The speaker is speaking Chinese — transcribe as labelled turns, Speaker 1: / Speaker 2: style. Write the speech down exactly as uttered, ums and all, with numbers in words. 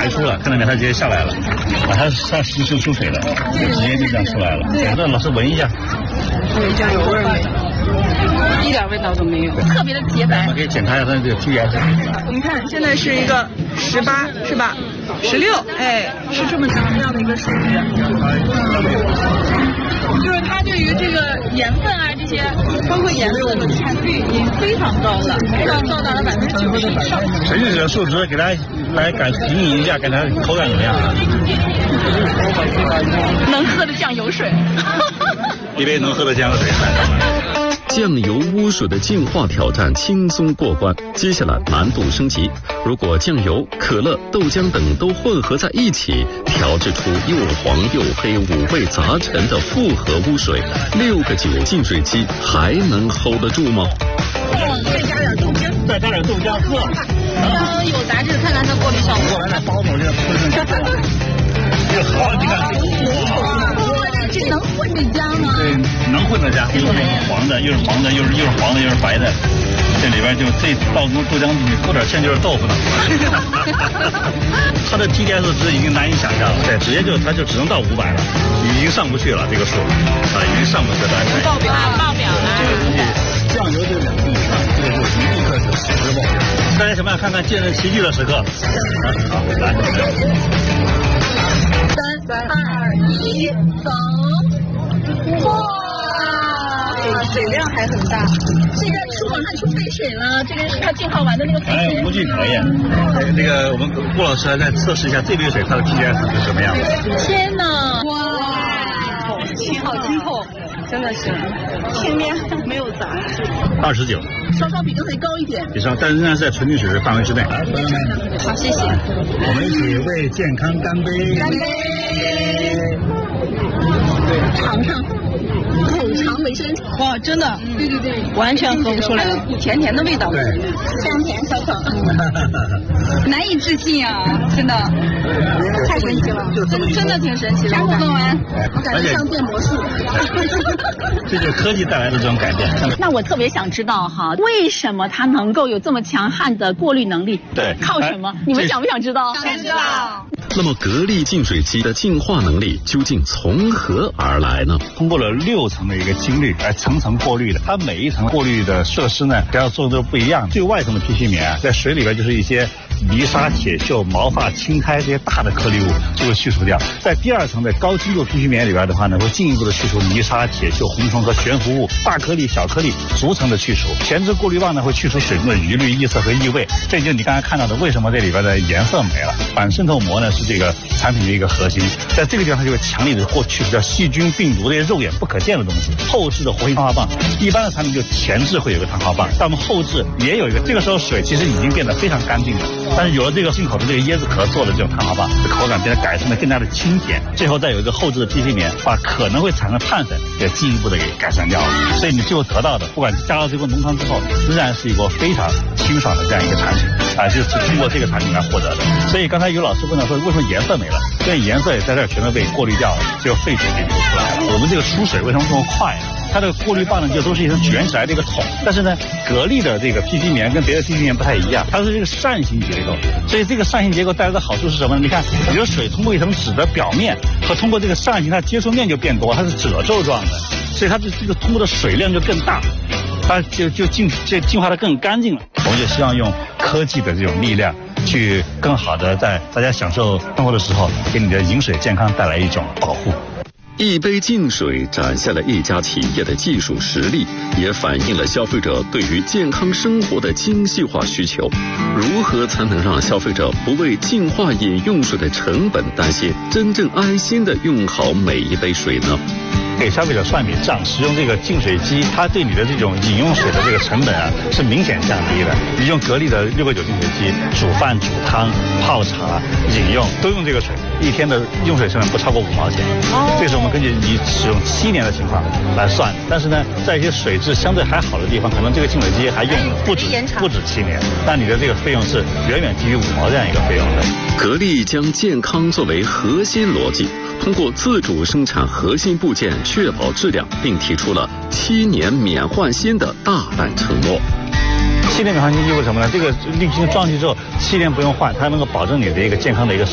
Speaker 1: 排出了，看到没？它直接下来了，啊，它它是就出水了，直接就这样出来了。对，让老师闻一下，
Speaker 2: 有酱油味没？一点味道都没有，特别的洁白。
Speaker 1: 我们可以检查一下它这个 P S。
Speaker 3: 你看，现在是一个十八，是吧？十六，哎，是这么强调的一个数据。就是它对于这个盐分啊这些，包括颜色的参与已经非常高了，非常到达了百分之九十以上。
Speaker 1: 纯净水的数值给大家来感评议一下，看它口感怎么样啊？
Speaker 3: 能喝的酱油水，
Speaker 1: 一杯能喝的酱油水。
Speaker 4: 酱油污水的净化挑战轻松过关，接下来难度升级。如果酱油、可乐、豆浆等都混合在一起，调制出又黄又黑、五味杂陈的复合污水，六个酒净水机还能 hold 得住吗？
Speaker 3: 再加点豆浆，
Speaker 1: 再加点豆浆喝。
Speaker 3: 刚有杂质，看看它过滤效果。
Speaker 1: 过来，那包头就喷上去。这好，你看，
Speaker 3: 哇，这这能混着加吗？
Speaker 1: 对，能混着加，又是黄的，又是黄的，又是又是黄的，又是白的。这里边就这倒豆浆进去，勾点芡就是豆腐了。它的 T D S 值已经难以想象了，对，直接就它就只能到五百了，已经上不去了这个数，啊，已经上不去了。
Speaker 3: 爆表了，爆表了。
Speaker 1: 这个东西酱油就两度以上，这个就是一立刻就实时爆表。大家想不想看看见证奇迹的时刻？好，来。
Speaker 3: 三二一，走！哇，水量还很大。这个出往上出废水了，这个是它净化完的那个废水。
Speaker 1: 哎，无惧考验。哎，这个我们顾老师来再测试一下这杯水它的 T D S 是什么样的。
Speaker 3: 天哪！哇，清好清透，真的是天边没有杂质。
Speaker 1: 二十九，
Speaker 3: 稍稍比刚才高一点。
Speaker 1: 以上，但是仍然是在纯净水的范围之内。好，朋友
Speaker 3: 们，好，谢谢。
Speaker 1: 我们一起为健康干杯！
Speaker 3: 干杯！尝尝，口尝为真。哇，真的，嗯、对对对，完全喝不出来甜甜的味道。
Speaker 1: 对，
Speaker 3: 香甜小口，难以置信啊！真的，太神奇了，真的挺神奇的。全部喝完，我感觉像变魔术。
Speaker 1: 这就是科技带来的这种改变。
Speaker 5: 那我特别想知道哈，为什么它能够有这么强悍的过滤能力？
Speaker 1: 对，
Speaker 5: 靠什么？你们想不想知道？
Speaker 3: 想知道。
Speaker 4: 那么格力净水机的净化能力究竟从何而来呢？
Speaker 1: 通过了六层的一个精滤来层层过滤的，它每一层过滤的设施呢，都要做的都不一样。最外层的 P C 棉啊，在水里边就是一些泥沙、铁锈、毛发、青苔这些大的颗粒物就会去除掉。在第二层的高精度 P C 棉里边的话呢，会进一步的去除泥沙、铁锈、红虫和悬浮物，大颗粒、小颗粒逐层的去除。前置过滤棒呢会去除水中的余氯、异色和异味，这就是你刚才看到的为什么这里边的颜色没了。反渗透膜呢是这个产品的一个核心，在这个地方它就会强力的过去除掉细菌、病毒这些肉眼不可见的东西。后置的活性炭化棒，一般的产品就前置会有个炭化棒，但我们后置也有一个。这个时候水其实已经变得非常干净了，但是有了这个进口的这个椰子壳做的这种炭化棒，口感变得改善的更加的清甜。最后再有一个后置的 P C 棉，把可能会产生碳粉也进一步的给改善掉了。所以你最后得到的，不管加到这锅浓汤之后，仍然是一锅非常清爽的这样一个产品啊，就是通过这个产品来获得的。所以刚才有老师问到说，为什么颜色没了？因为颜色也在这儿全都被过滤掉了，这个废水给流出来了。我们这个出水为什么这么快呢？它的过滤棒呢，就都是一层卷起来的一个桶，但是呢，格力的这个 P C 棉跟别的 P C 棉不太一样，它是这个扇形结构，所以这个扇形结构带来的好处是什么呢？你看，你的水通过一层纸的表面和通过这个扇形，它接触面就变多，它是褶皱状的，所以它的这个通过的水量就更大，它就就净就净化的更干净了。我们就希望用科技的这种力量，去更好的在大家享受生活的时候，给你的饮水健康带来一种保护。
Speaker 4: 一杯净水展现了一家企业的技术实力，也反映了消费者对于健康生活的精细化需求。如何才能让消费者不为净化饮用水的成本担心，真正安心的用好每一杯水呢？
Speaker 1: 给消费者算笔账，使用这个净水机，它对你的这种饮用水的这个成本啊是明显降低的。你用格力的六个九净水机，煮饭、煮汤、泡茶、饮用都用这个水，一天的用水成本不超过五毛钱。哦，这是我们根据你使用七年的情况来算的。但是呢，在一些水质相对还好的地方，可能这个净水机还用不止不止七年，但你的这个费用是远远低于五毛这样一个费用的。
Speaker 4: 格力将健康作为核心逻辑，通过自主生产核心部件，确保质量，并提出了七年免换新的大胆承诺。
Speaker 1: 七年免换新意味着什么呢？这个滤芯装上去之后，七年不用换，它能够保证你的一个健康的一个